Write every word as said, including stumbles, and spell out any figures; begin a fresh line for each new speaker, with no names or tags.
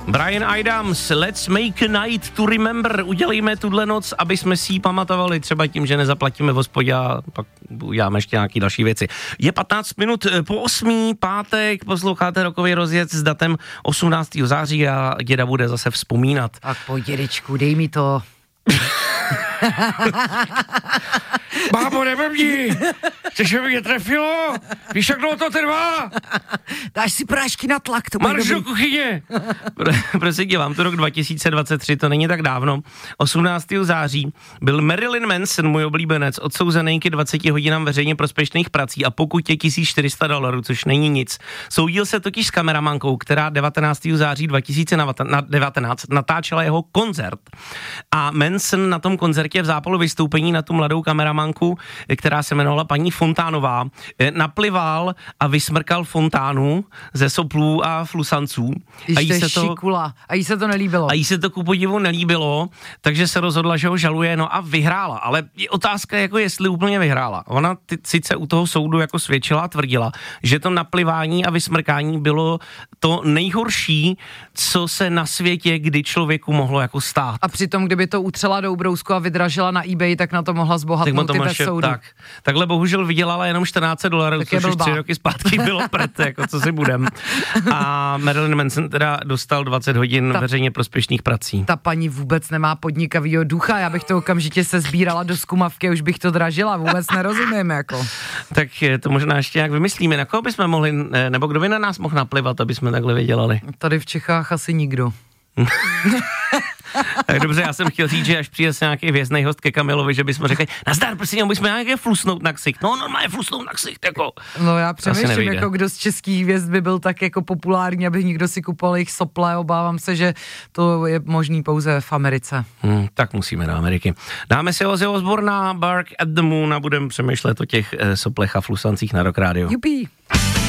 Bryan Adams, let's make a night to remember. Udělejme tuhle noc, aby jsme si ji pamatovali, třeba tím, že nezaplatíme v hospodě a pak uděláme ještě nějaký další věci. Je patnáct minut po osmý, pátek, posloucháte rokový rozjezd s datem osmnáctého září a děda bude zase vzpomínat.
Tak pojď, dědečku, dej mi to.
Bábo, neblbni! Chceš, aby mě trefilo? Víš, jak dlouho to trvá?
Dáš si prášky na tlak, to bude
Marš do kuchyně! Prosím tě, vám to rok dva tisíce dvacet tři, to není tak dávno. osmnáctého září byl Marilyn Manson, můj oblíbenec, odsouzený k dvaceti hodinám veřejně prospěšných prací a pokutě tisíc čtyři sta dolarů, což není nic. Soudil se totiž s kameramankou, která devatenáctého září dva tisíce devatenáct natáčela jeho koncert. A Manson na tom koncertě v zápalu vystoupení na tu mladou kameramanku, která se jmenovala paní Fontánová, naplival a vysmrkal fontánu ze soplů a flusanců.
A jí se to šikula. A jí se to nelíbilo.
A jí se to ku podivu nelíbilo, takže se rozhodla, že ho žaluje, no a vyhrála. Ale je otázka, jako jestli úplně vyhrála. Ona ty, sice u toho soudu jako svědčila a tvrdila, že to naplivání a vysmrkání bylo to nejhorší, co se na světě kdy člověku mohlo jako stát.
A přitom, kdyby to utřela do ubrousku a vydražila na eBay, tak na to mohla zbohatnout i bez soudu.
Tak. Takhle bohužel vydělala jenom čtrnáct set dolarů, tak což už tři roky zpátky bylo prd, jako co si budem. A Marilyn Manson teda dostal dvacet hodin ta, veřejně prospěšných prací.
Ta paní vůbec nemá podnikavýho ducha, já bych to okamžitě se sbírala do skumavky, už bych to dražila, vůbec nerozumím, jako.
Tak to možná ještě nějak vymyslíme, na koho bychom mohli, nebo kdo by na nás mohl naplivat, aby jsme takhle vydělali.
Tady v Čechách asi nikdo.
Tak dobře, já jsem chtěl říct, že až přijde se nějaký věznej host ke Kamilovi, že bychom řekli, nazdar, prostě bychom nějaké flusnout na ksicht. No, normálně flusnout na ksicht, jako.
No já přemýšlím, jako kdo z českých hvězd by byl tak jako populární, aby někdo si kupoval jejich sople, obávám se, že to je možný pouze v Americe.
Hmm, tak musíme do Ameriky. Dáme si Ozzy Osbourna, Bark at the Moon a budeme přemýšlet o těch eh, soplech a flusancích na Rock Radio.
Jupi.